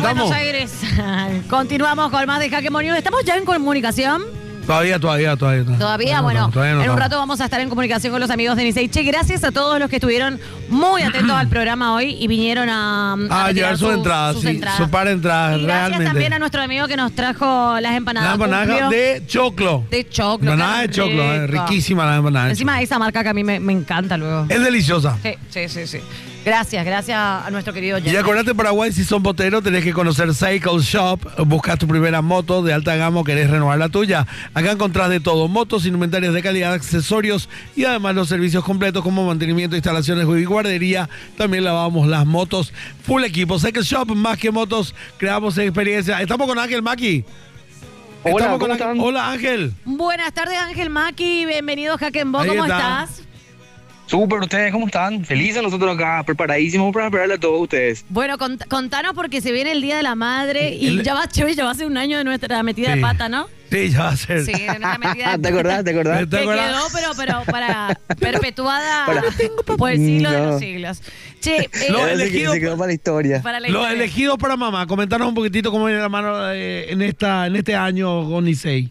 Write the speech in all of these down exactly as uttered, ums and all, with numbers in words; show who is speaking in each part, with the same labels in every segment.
Speaker 1: estamos.
Speaker 2: Buenos Aires. Continuamos con más de Jaque Moniu. ¿Estamos ya en comunicación?
Speaker 1: Todavía, todavía, todavía. No.
Speaker 2: Todavía,
Speaker 1: no,
Speaker 2: bueno,
Speaker 1: no, todavía no
Speaker 2: en un
Speaker 1: estamos.
Speaker 2: rato vamos a estar en comunicación con los amigos de Nisei. Che, gracias a todos los que estuvieron muy atentos al programa hoy y vinieron a, a
Speaker 1: Ah, llevar sus
Speaker 2: su,
Speaker 1: entradas,
Speaker 2: sus
Speaker 1: sí,
Speaker 2: entradas.
Speaker 1: su par de entradas,
Speaker 2: Y gracias
Speaker 1: realmente.
Speaker 2: también a nuestro amigo que nos trajo las empanadas.
Speaker 1: La empanada
Speaker 2: Cumplio.
Speaker 1: de choclo.
Speaker 2: De choclo.
Speaker 1: Empanada
Speaker 2: qué
Speaker 1: de choclo, eh,
Speaker 2: rico.
Speaker 1: riquísima la empanada. de
Speaker 2: Encima de esa marca que a mí me, me encanta luego.
Speaker 1: choclo. Es deliciosa.
Speaker 2: Sí, sí, sí, sí. Gracias, gracias a nuestro querido
Speaker 1: Y
Speaker 2: Jenny.
Speaker 1: acordate, Paraguay, si son boteros, tenés que conocer Cycle Shop. Buscas tu primera moto de alta gama o querés renovar la tuya. Acá encontrás de todo: motos, indumentarias de calidad, accesorios y además los servicios completos como mantenimiento, instalaciones y guardería. También lavamos las motos. Full equipo. Cycle Shop, más que motos, creamos experiencia. Estamos con Ángel Maki.
Speaker 3: Hola,
Speaker 1: Estamos
Speaker 3: ¿cómo
Speaker 1: con Ángel.
Speaker 3: están?
Speaker 1: Hola, Ángel.
Speaker 2: Buenas tardes, Ángel Maki. Bienvenido a Jaque en Bo.
Speaker 1: Ahí
Speaker 2: ¿Cómo
Speaker 1: está.
Speaker 2: estás?
Speaker 3: Súper, ¿ustedes cómo están? Felices nosotros acá, preparadísimos para esperarle a todos ustedes.
Speaker 2: Bueno, cont- contanos porque se viene el Día de la Madre y
Speaker 1: El-
Speaker 2: ya va, che, ya va a ser un año de nuestra metida
Speaker 1: Sí.
Speaker 2: de pata, ¿no?
Speaker 1: Sí, ya va a ser.
Speaker 2: Sí, de nuestra metida de
Speaker 3: ¿Te acordás? ¿Te acordás?
Speaker 1: ¿Te
Speaker 2: Que
Speaker 1: acordás?
Speaker 2: quedó, pero, pero para perpetuada
Speaker 3: Para-
Speaker 2: por el siglo de
Speaker 3: No.
Speaker 2: los siglos. Che, eh,
Speaker 1: Lo
Speaker 3: Ahora sí que
Speaker 1: elegido-
Speaker 3: se quedó para la historia.
Speaker 2: para la
Speaker 1: Los
Speaker 2: historia.
Speaker 1: elegidos para mamá. Comentanos un poquitito cómo viene la mano eh, en, esta, en este año con Nisei.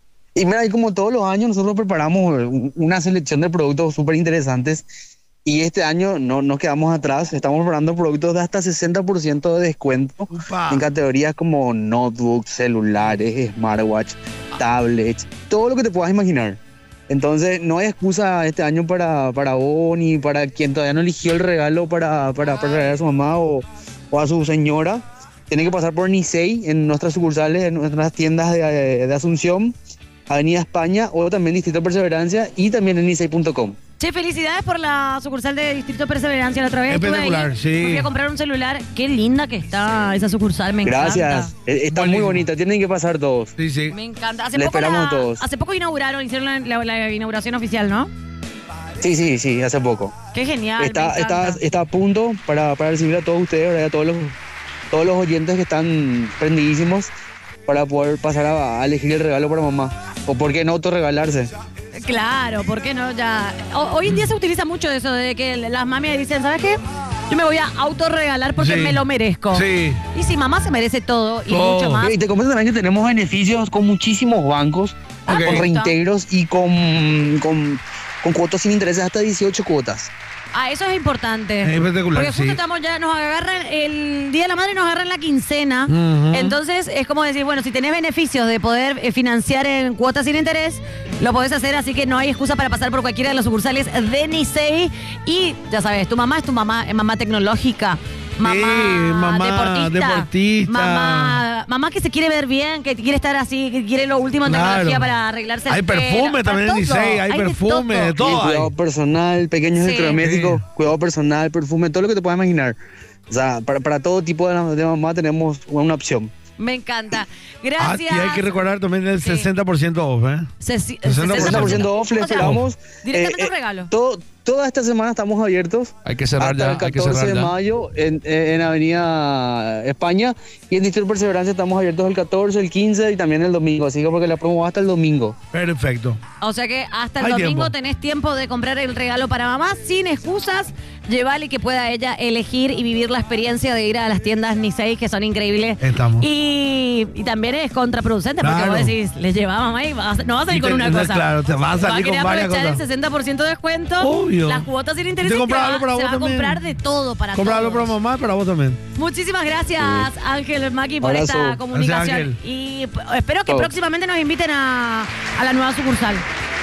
Speaker 3: Y mira, y como todos los años nosotros preparamos una selección de productos súper interesantes y este año no nos quedamos atrás, estamos preparando productos de hasta sesenta por ciento de descuento
Speaker 1: Upa.
Speaker 3: en categorías como notebooks, celulares, smartwatch, tablets, todo lo que te puedas imaginar. Entonces no hay excusa este año para, para vos ni para quien todavía no eligió el regalo para, para, para regalar a su mamá o, o a su señora. Tiene que pasar por Nisei en nuestras sucursales, en nuestras tiendas de, de Asunción, Avenida España o también Distrito Perseverancia y también en nisei punto com.
Speaker 2: Che, felicidades por la sucursal de Distrito Perseverancia la otra vez. Estuve
Speaker 1: Espectacular,
Speaker 2: ahí,
Speaker 1: sí.
Speaker 2: me fui a comprar un celular. Qué linda que está esa sucursal, me
Speaker 3: Gracias,
Speaker 2: encanta.
Speaker 3: Eh, está muy
Speaker 1: Buenísimo.
Speaker 3: bonita, tienen que pasar todos.
Speaker 1: Sí, sí.
Speaker 2: Me encanta. Hace
Speaker 3: Le
Speaker 2: poco,
Speaker 3: esperamos
Speaker 2: la-
Speaker 3: a todos.
Speaker 2: hace poco inauguraron, hicieron la, la- la inauguración oficial, ¿no?
Speaker 3: Sí, sí, sí, hace poco.
Speaker 2: Qué genial. me
Speaker 3: Está,
Speaker 2: encanta.
Speaker 3: está, está a punto para, para recibir a todos ustedes, ¿verdad? a todos los, todos los oyentes que están prendidísimos para poder pasar a, a elegir el regalo para mamá. O por qué no autorregalarse.
Speaker 2: Claro, ¿por qué no? Ya. O- hoy en día se utiliza mucho eso de que las mamias dicen, ¿sabes qué? Yo me voy a autorregalar porque
Speaker 1: Sí.
Speaker 2: me lo merezco.
Speaker 1: Sí.
Speaker 2: Y si mamá se merece todo y
Speaker 1: Todo.
Speaker 2: mucho más.
Speaker 3: Y te comento también que tenemos beneficios con muchísimos bancos,
Speaker 2: Ah,
Speaker 1: Ok.
Speaker 3: con
Speaker 2: me gusta.
Speaker 3: reintegros y con, con, con cuotas sin intereses hasta dieciocho cuotas.
Speaker 2: Ah, eso es importante.
Speaker 1: Es espectacular,
Speaker 2: Porque justo
Speaker 1: sí.
Speaker 2: estamos ya, nos agarran, el Día de la Madre nos agarran la quincena.
Speaker 1: Ujú.
Speaker 2: Entonces es como decir, bueno, si tenés beneficios de poder eh, financiar en cuotas sin interés, lo podés hacer, así que no hay excusa para pasar por cualquiera de las sucursales de Nisei. Y ya sabes, tu mamá es tu mamá, es mamá tecnológica. Mamá,
Speaker 1: mamá
Speaker 2: deportista,
Speaker 1: deportista.
Speaker 2: Mamá, mamá que se quiere ver bien, que quiere estar así, que quiere lo último en
Speaker 1: Claro.
Speaker 2: tecnología para arreglarse el
Speaker 1: Hay
Speaker 2: pelo,
Speaker 1: perfume
Speaker 2: para
Speaker 1: también en
Speaker 2: todo,
Speaker 1: Nisei, hay
Speaker 2: de
Speaker 1: perfume, de
Speaker 3: Y
Speaker 1: todo.
Speaker 3: cuidado
Speaker 1: hay.
Speaker 3: personal, pequeños
Speaker 2: Sí.
Speaker 3: electrodomésticos,
Speaker 1: Sí.
Speaker 3: cuidado personal, perfume, todo lo que te puedas imaginar. O sea, para, para todo tipo de, de mamá tenemos una opción.
Speaker 2: Me encanta.
Speaker 1: Ah,
Speaker 2: Gracias.
Speaker 1: y hay que recordar también el
Speaker 2: Sí.
Speaker 1: sesenta por ciento off, ¿eh?
Speaker 2: Sesi-
Speaker 1: sesenta por ciento
Speaker 3: off, le
Speaker 2: O sea,
Speaker 3: esperamos.
Speaker 2: directamente
Speaker 3: Eh,
Speaker 2: un
Speaker 3: eh,
Speaker 2: regalo.
Speaker 3: todo- toda esta semana estamos abiertos.
Speaker 4: Hay que cerrar
Speaker 3: hasta
Speaker 4: ya,
Speaker 3: el
Speaker 4: hay que
Speaker 3: catorce
Speaker 4: cerrar
Speaker 3: de
Speaker 4: ya.
Speaker 3: mayo en, en Avenida España y en Distrito Perseverancia estamos abiertos el catorce, el quince y también el domingo. Así que porque la promo va hasta el domingo.
Speaker 1: Perfecto.
Speaker 2: O sea que hasta el
Speaker 1: Hay
Speaker 2: domingo
Speaker 1: tiempo.
Speaker 2: tenés tiempo de comprar el regalo para mamá sin excusas. Llevarle que pueda ella elegir y vivir la experiencia de ir a las tiendas Nisei, que son increíbles.
Speaker 1: Estamos.
Speaker 2: Y, y también es contraproducente porque
Speaker 1: Claro.
Speaker 2: vos decís, le lleva a mamá y vas- no vas a salir
Speaker 1: Y
Speaker 2: con
Speaker 1: te-
Speaker 2: una cosa.
Speaker 1: claro, te vas a salir
Speaker 2: querer
Speaker 1: con varias
Speaker 2: aprovechar
Speaker 1: cosas.
Speaker 2: el sesenta por ciento de descuento.
Speaker 1: Obvio.
Speaker 2: Las cuotas sin interés.
Speaker 1: Te
Speaker 2: y
Speaker 1: compras
Speaker 2: va-
Speaker 1: algo para
Speaker 2: se
Speaker 1: vos
Speaker 2: va a
Speaker 1: también.
Speaker 2: comprar de todo para
Speaker 1: Comprarlo
Speaker 2: todos.
Speaker 1: para mamá, para vos también.
Speaker 2: Muchísimas gracias, Ángel Maki, por
Speaker 3: Abrazo.
Speaker 2: esta comunicación.
Speaker 1: Gracias,
Speaker 2: y p- espero que
Speaker 3: Chao.
Speaker 2: próximamente nos inviten a, a la nueva sucursal.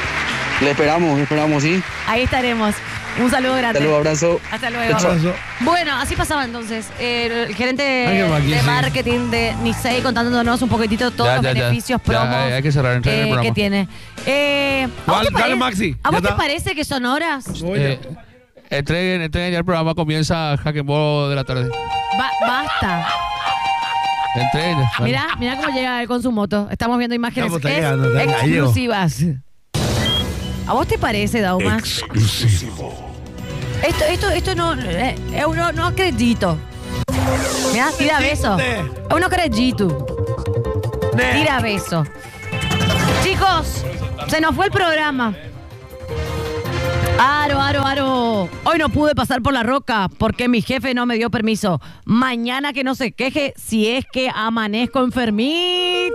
Speaker 3: Le esperamos, le esperamos, ¿sí?
Speaker 2: Ahí estaremos. Un saludo grande.
Speaker 3: Saludos, abrazo.
Speaker 2: Hasta luego.
Speaker 1: Abrazo.
Speaker 2: Bueno, así pasaba entonces. eh, el gerente
Speaker 1: Ángel Maki,
Speaker 2: de
Speaker 1: sí.
Speaker 2: marketing de Nisei contándonos un poquitito todos
Speaker 4: Ya,
Speaker 2: los
Speaker 4: ya, ya.
Speaker 2: beneficios,
Speaker 4: Ya,
Speaker 2: promos
Speaker 4: hay- hay que cerrar, entrar en el
Speaker 2: eh,
Speaker 4: programa.
Speaker 2: que tiene. Eh, ¿a vos
Speaker 1: Dale,
Speaker 2: te pare-
Speaker 1: dale, Maxi,
Speaker 2: ¿A
Speaker 1: ya
Speaker 2: vos te
Speaker 1: está.
Speaker 2: parece que son horas?
Speaker 1: Oye.
Speaker 4: Eh, entreguen, entreguen ya el programa, comienza Jaque en Bo de la tarde.
Speaker 2: Ba- basta.
Speaker 4: Entreguen. ya, vale.
Speaker 2: Mira, mira cómo llega él con su moto. Estamos viendo imágenes
Speaker 1: Ya, pues, está llegando, está gallego.
Speaker 2: exclusivas. ¿A vos te parece, Daumas?
Speaker 1: Exclusivo.
Speaker 2: Esto, esto, esto no, eh, es uno, no acredito. Mira, tira beso. Es uno acredito. Tira beso. Chicos, se nos fue el programa. Aro, aro, aro. Hoy no pude pasar por la roca porque mi jefe no me dio permiso. Mañana que no se queje si es que amanezco enfermito.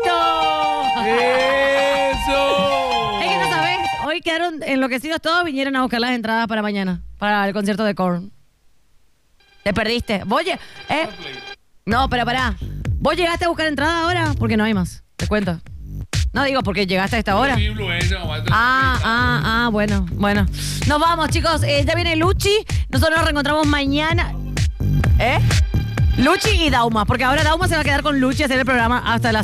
Speaker 1: ¡Eso!
Speaker 2: Es que no sabes, hoy quedaron enloquecidos todos, vinieron a buscar las entradas para mañana, para el concierto de Korn. Te perdiste. Oye, eh. No, pero pará. ¿Vos llegaste a buscar entrada ahora? Porque no hay más. Te cuento. No digo porque llegaste a esta hora. Ah, ah, ah, bueno, bueno. Nos vamos, chicos. Eh, ya viene Luchi. Nosotros nos reencontramos mañana. ¿Eh? Luchi y Dauma, porque ahora Dauma se va a quedar con Luchi a hacer el programa hasta las